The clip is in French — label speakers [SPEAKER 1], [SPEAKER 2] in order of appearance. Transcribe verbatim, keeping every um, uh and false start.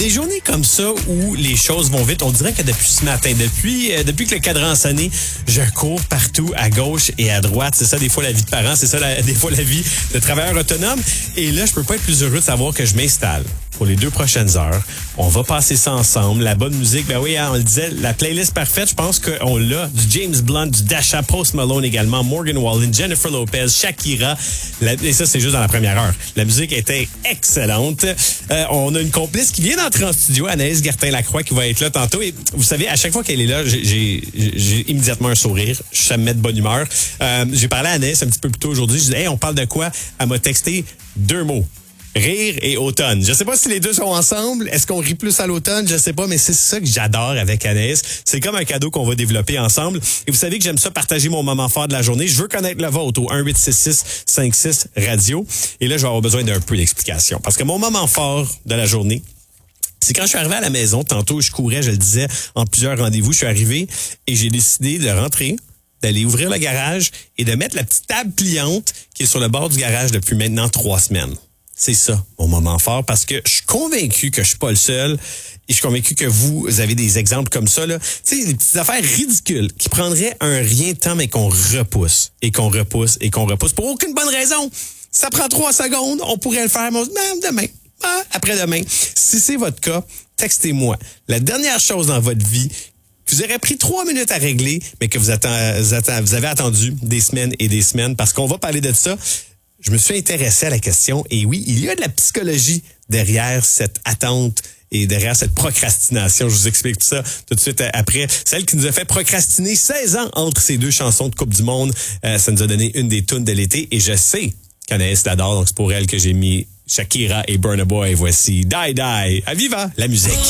[SPEAKER 1] Des journées comme ça où les choses vont vite, on dirait que depuis ce matin, depuis euh, depuis que le cadran a sonné, je cours partout à gauche et à droite. C'est ça des fois la vie de parent, c'est ça la, des fois la vie de travailleur autonome. Et là, je peux pas être plus heureux de savoir que je m'installe pour les deux prochaines heures. On va passer ça ensemble. La bonne musique, ben oui, hein, on le disait, la playlist parfaite, je pense qu'on l'a. Du James Blunt, du Dasha, Post Malone également, Morgan Wallen, Jennifer Lopez, Shakira. La, et ça, c'est juste dans la première heure. La musique était excellente. Euh, on a une complice qui vient d'entrer en studio, Anaïs Gertin-Lacroix, qui va être là tantôt. Et vous savez, à chaque fois qu'elle est là, j'ai, j'ai, j'ai immédiatement un sourire. Ça me met de bonne humeur. Euh, j'ai parlé à Anaïs un petit peu plus tôt aujourd'hui. Je disais, hey, on parle de quoi? Elle m'a texté deux mots. Rire et automne. Je sais pas si les deux sont ensemble. Est-ce qu'on rit plus à l'automne? Je sais pas, mais c'est ça que j'adore avec Anaïs. C'est comme un cadeau qu'on va développer ensemble. Et vous savez que j'aime ça partager mon moment fort de la journée. Je veux connaître le vôtre au un huit six six cinq six radio. Et là, je vais avoir besoin d'un peu d'explication. Parce que mon moment fort de la journée, c'est quand je suis arrivé à la maison. Tantôt, je courais, je le disais, en plusieurs rendez-vous. Je suis arrivé et j'ai décidé de rentrer, d'aller ouvrir le garage et de mettre la petite table pliante qui est sur le bord du garage depuis maintenant trois semaines. C'est ça, mon moment fort, parce que je suis convaincu que je suis pas le seul et je suis convaincu que vous avez des exemples comme ça, là. Tu sais, des petites affaires ridicules qui prendraient un rien de temps, mais qu'on repousse et qu'on repousse et qu'on repousse pour aucune bonne raison. Ça prend trois secondes, on pourrait le faire, mais on se dit, ben, demain, ah, après-demain. Si c'est votre cas, textez-moi. La dernière chose dans votre vie que vous aurez pris trois minutes à régler, mais que vous, attend, vous, attend, vous avez attendu des semaines et des semaines, parce qu'on va parler de ça. Je me suis intéressé à la question et oui, il y a de la psychologie derrière cette attente et derrière cette procrastination. Je vous explique tout ça tout de suite après. Celle qui nous a fait procrastiner seize ans entre ces deux chansons de Coupe du Monde. Euh, ça nous a donné une des tunes de l'été et je sais qu'Anaïs l'adore, donc c'est pour elle que j'ai mis Shakira et Burna Boy. Voici Die Die. À Viva la musique.